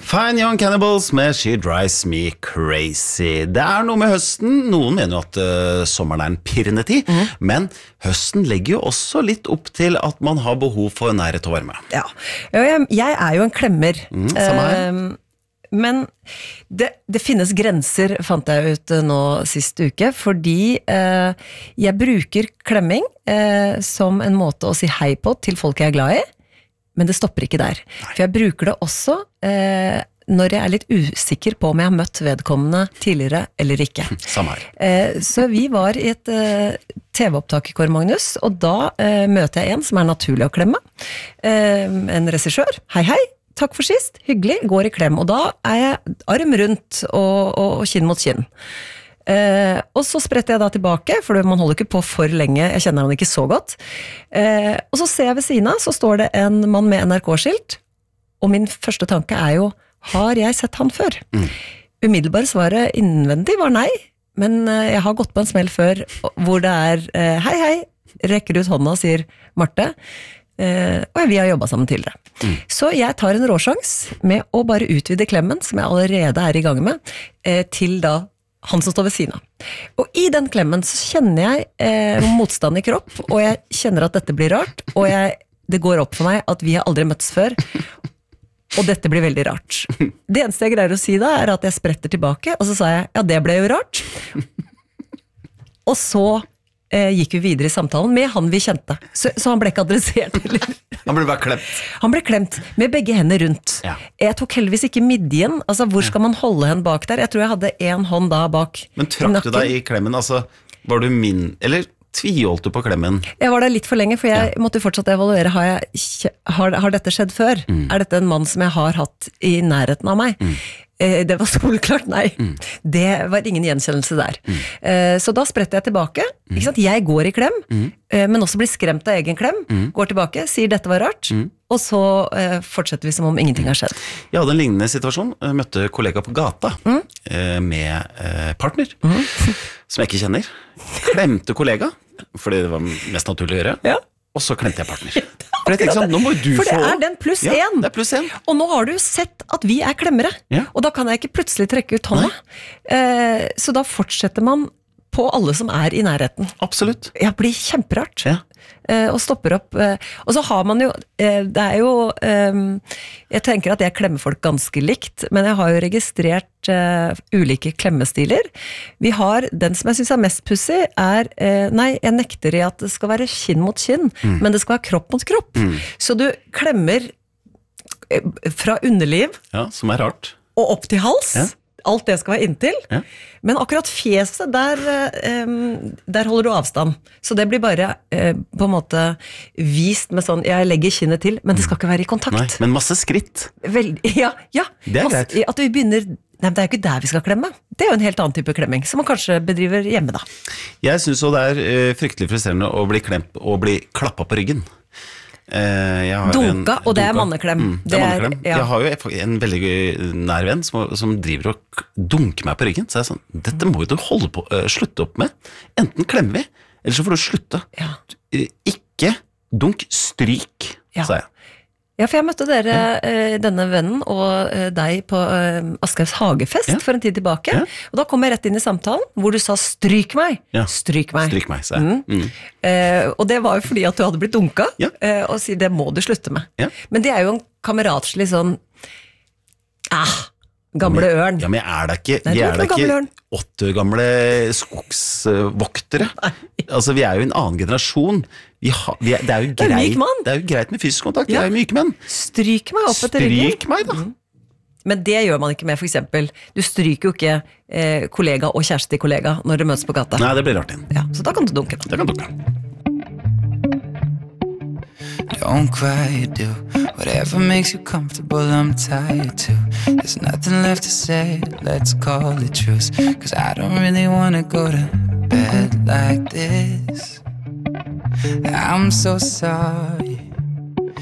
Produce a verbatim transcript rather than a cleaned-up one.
Fine Young Cannibals med She Drives Me Crazy. Det er noe med høsten. Noen mener jo at uh, sommeren er en pirrende tid, mm. men høsten legger jo også litt opp til at man har behov for nærhet og varme. Ja, jeg, jeg er jo en klemmer. Mm, samme her. Uh, men det, det finnes grenser, fant jeg ut nå sist uke, fordi uh, jeg bruker klemming uh, som en måte å si hei på til folk jeg er glad i. Men det stopper ikke der. Nei. For jeg bruker det også eh, når jeg er litt usikker på om jeg har møtt vedkommende tidligere eller ikke. Samme her. Eh, så vi var i et eh, T V-opptak i Kåre Magnus, og da eh, møter jeg en som er naturlig å klemme. Eh, en regissør. Hei, hei. Takk for sist. Hyggelig. Går i klem. Og da er jeg arm rundt og, og, og kinn mot kinn. Eh, og så spretter jeg da tilbake, for man holder ikke på for lenge, jeg kjenner han ikke så godt. Eh, og så ser jeg ved siden av, så står det en mann med N R K-skilt, og min første tanke er jo, har jeg sett han før? Mm. Umiddelbare svaret innvendig var nei, men eh, jeg har gått på en smell før, hvor det er, eh, hei hei, rekker ut hånda og sier, Marte, eh, og vi har jobbet sammen tidligere. Mm. Så jeg tar en råsjans med å bare utvide klemmen, som jeg allerede er i gang med, eh, til da han som står ved siden av. Og i den klemmen så kjenner jeg eh, motstand i kropp, og jeg kjenner at dette blir rart, og jeg, det går opp for meg at vi har aldri møttes før, og dette blir veldig rart. Det eneste jeg greier å si da, er at jeg spretter tilbake, og så sa jeg, ja, det ble jo rart. Og så eh, gikk vi videre i samtalen med han vi kjente, så, så han ble ikke adressert. Han ble bare klemt. Han ble klemt med begge hender rundt. Ja. Jeg tok heldigvis ikke midjen, altså hvor skal man holde henne bak der? Jeg tror jeg hadde en hånd da bak. Men trakk du deg i klemmen, altså var du min, eller tviholdt du på klemmen? Jeg var der litt for lenge, for jeg ja. måtte fortsatt evaluere, har, jeg, har, har dette skjedd før? Mm. Er dette en mann som jeg har hatt i nærheten av meg? Mm. Det var skoleklart, nei. Mm. Det var ingen gjenkjennelse der. Mm. Så da spretter jeg tilbake. Mm. Ikke sant? Jeg går i klem, mm. men også blir skremt av egen klem. Mm. Går tilbake, sier dette var rart, mm. og så fortsetter vi som om ingenting har skjedd. Jeg hadde en lignende situasjon. Jeg møtte kollega på gata mm. med partner, mm. som jeg ikke kjenner. Klemte kollega, fordi det var mest naturlig å gjøre. Ja. Og så klemte jeg partner. For jeg tenkte sånn, nå må du få... For det er den pluss ja, en. det er pluss en. Og nå har du jo sett at vi er klemmere. Ja. Og da kan jeg ikke plutselig trekke ut hånda. Eh, så da fortsetter man på alle som er i nærheten. Absolutt. Ja, det blir kjemperart. Ja. Eh, og stopper opp. Eh, og så har man jo, eh, det er jo, eh, jeg tenker at jeg klemmer folk ganske likt, men jeg har jo registrert eh, ulike klemmestiler. Vi har, den som jeg synes er mest pussig, er, eh, nei, jeg nekter i at det skal være kinn mot kinn, mm. men det skal være kropp mot kropp. Mm. Så du klemmer eh, fra underliv. Ja, som er rart. Og opp til hals. Ja. Alt det skal være inntil, ja. Men akkurat fjeset, der, um, der holder du avstand. Så det blir bare uh, på en måte vist med sånn, jeg legger kinnet til, men det skal ikke være i kontakt. Nei, men masse skritt. Vel, ja, ja. Det er masse, greit. At vi begynner, nei, det er jo ikke der vi skal klemme. Det er jo en helt annen type klemming, som man kanskje bedriver hjemme da. Jeg synes jo det er uh, fryktelig frustrerende å bli klemt og bli klappet på ryggen. Uh, dunka, en, og det dunka. Er manneklem. Mm, det er manneklem. Ja. Jeg har jo en veldig nær venn som, som driver og dunker meg på ryggen, så jeg er sånn, dette må jo du holde på, uh, slutte opp med. Enten klemmer vi, eller så får du slutte. Ja. Uh, ikke dunk, stryk, ja. sa jeg. Ja, for jeg møtte dere, ja. denne vennen og deg på Aschehougs hagefest ja. For en tid tilbake, ja. Og da kom jeg rett inn i samtalen, hvor du sa stryk meg, ja. stryk meg. Stryk meg, sa jeg. Mm. Mm. Eh, og det var jo fordi at du hadde blitt dunka, ja. eh, og si det må du slutte med. Ja. Men det er jo en kameratslig sånn, ah, gamle ja, men, ørn. Ja, men jeg er da ikke, Nei, jeg er da ikke åtte gamle skogsvoktere. Altså, vi er jo en annen generasjon. Vi har, vi er, det, er jo greit, det er jo greit med fysisk kontakt, ja. Vi er jo myke menn. Stryk meg opp etter ryggen. Stryk meg da. Mm. Men det gjør man ikke med, for eksempel. Du stryker jo ikke eh, kollega og kjæreste til kollega når du møtes på gata. Nei, det blir rart inn. Ja, så da kan du dunke. Da kan du dunke. Don't cry, you do whatever makes you comfortable, I'm tired too. There's nothing left to say, let's call it truce. Cause I don't really wanna go to bed like this. I'm so sorry